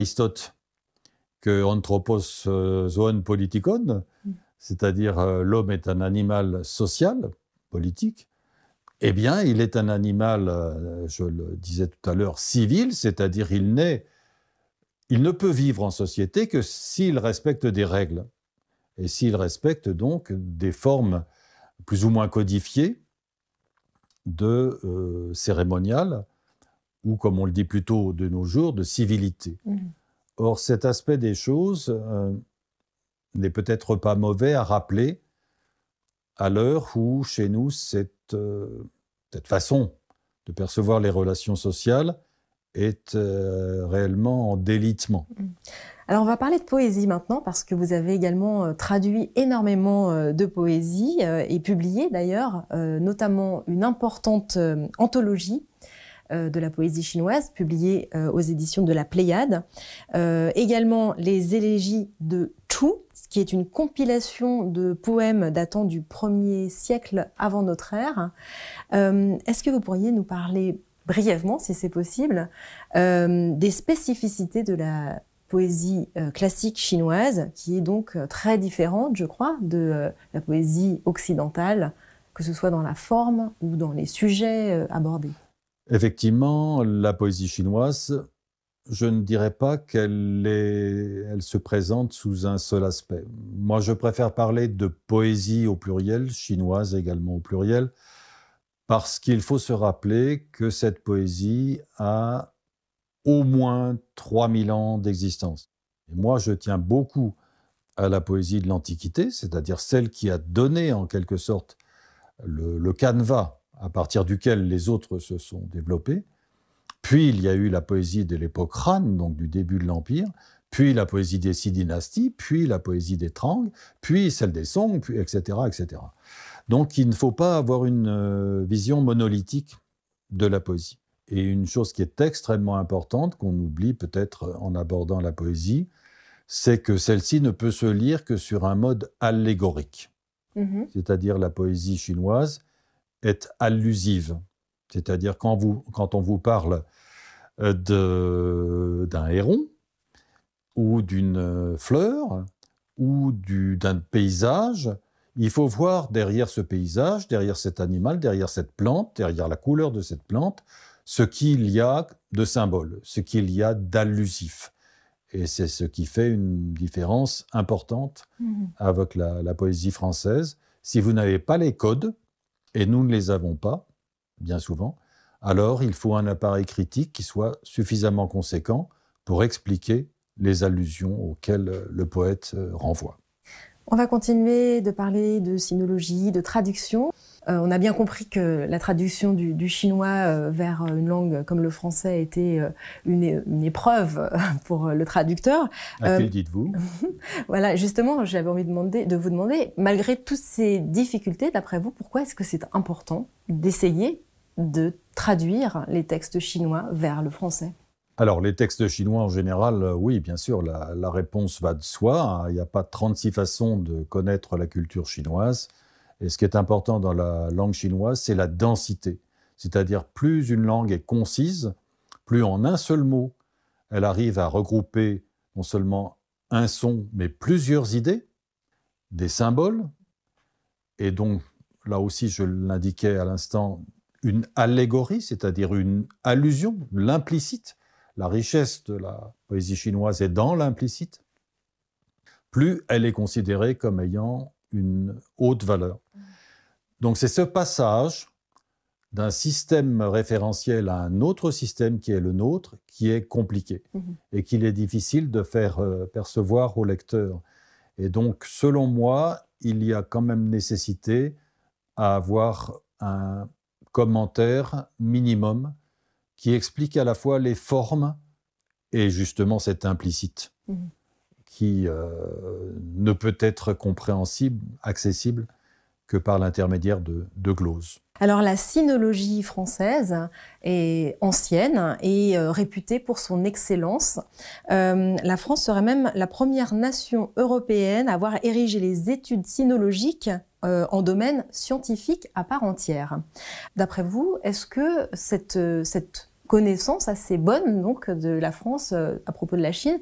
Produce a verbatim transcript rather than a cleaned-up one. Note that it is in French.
Aristote que anthropos zoon politikon, c'est-à-dire euh, l'homme est un animal social, politique, eh bien, il est un animal, euh, je le disais tout à l'heure, civil, c'est-à-dire il n'est, il ne peut vivre en société que s'il respecte des règles et s'il respecte donc des formes plus ou moins codifiées de euh, cérémonial ou, comme on le dit plutôt de nos jours, de civilité. Mmh. Or, cet aspect des choses euh, n'est peut-être pas mauvais à rappeler à l'heure où, chez nous, cette, euh, cette façon de percevoir les relations sociales est euh, réellement en délitement. Alors on va parler de poésie maintenant, parce que vous avez également euh, traduit énormément euh, de poésie euh, et publié d'ailleurs, euh, notamment une importante euh, anthologie euh, de la poésie chinoise, publiée euh, aux éditions de la Pléiade. Euh, également les élégies de Chu, qui est une compilation de poèmes datant du premier siècle avant notre ère. Euh, est-ce que vous pourriez nous parler brièvement, si c'est possible, euh, des spécificités de la poésie euh, classique chinoise, qui est donc euh, très différente, je crois, de euh, la poésie occidentale, que ce soit dans la forme ou dans les sujets euh, abordés? Effectivement, la poésie chinoise, je ne dirais pas qu'elle est, elle se présente sous un seul aspect. Moi, je préfère parler de poésie au pluriel, chinoise également au pluriel, parce qu'il faut se rappeler que cette poésie a au moins trois mille ans d'existence. Et moi, je tiens beaucoup à la poésie de l'Antiquité, c'est-à-dire celle qui a donné en quelque sorte le, le canevas à partir duquel les autres se sont développés. Puis il y a eu la poésie de l'époque Han, donc du début de l'Empire, puis la poésie des six dynasties, puis la poésie des Trang, puis celle des Song, puis et cetera, et cetera. Donc il ne faut pas avoir une vision monolithique de la poésie. Et une chose qui est extrêmement importante, qu'on oublie peut-être en abordant la poésie, c'est que celle-ci ne peut se lire que sur un mode allégorique. Mmh. C'est-à-dire la poésie chinoise est allusive. C'est-à-dire quand, vous, quand on vous parle de, d'un héron, ou d'une fleur, ou du, d'un paysage, il faut voir derrière ce paysage, derrière cet animal, derrière cette plante, derrière la couleur de cette plante, ce qu'il y a de symbole, ce qu'il y a d'allusif. Et c'est ce qui fait une différence importante mmh. avec la, la poésie française. Si vous n'avez pas les codes, et nous ne les avons pas, bien souvent, alors il faut un appareil critique qui soit suffisamment conséquent pour expliquer les allusions auxquelles le poète renvoie. On va continuer de parler de sinologie, de traduction. Euh, on a bien compris que la traduction du, du chinois euh, vers une langue comme le français était euh, une, une épreuve pour le traducteur. À qui le dites-vous ? Voilà, justement, j'avais envie de, demander, de vous demander, malgré toutes ces difficultés, d'après vous, pourquoi est-ce que c'est important d'essayer de traduire les textes chinois vers le français ? Alors, les textes chinois, en général, oui, bien sûr, la, la réponse va de soi. Il n'y a pas trente-six façons de connaître la culture chinoise. Et ce qui est important dans la langue chinoise, c'est la densité. C'est-à-dire, plus une langue est concise, plus en un seul mot, elle arrive à regrouper non seulement un son, mais plusieurs idées, des symboles. Et donc, là aussi, je l'indiquais à l'instant, une allégorie, c'est-à-dire une allusion, l'implicite. La richesse de la poésie chinoise est dans l'implicite. Plus elle est considérée comme ayant une haute valeur. Donc c'est ce passage d'un système référentiel à un autre système qui est le nôtre, qui est compliqué mmh. et qu'il est difficile de faire euh, percevoir au lecteur. Et donc, selon moi, il y a quand même nécessité à avoir un commentaire minimum qui explique à la fois les formes et justement cet implicite mmh. qui euh, ne peut être compréhensible, accessible que par l'intermédiaire de, de gloses. Alors la sinologie française est ancienne et euh, réputée pour son excellence. Euh, la France serait même la première nation européenne à avoir érigé les études sinologiques euh, en domaine scientifique à part entière. D'après vous, est-ce que cette, cette connaissance assez bonne donc de la France à propos de la Chine.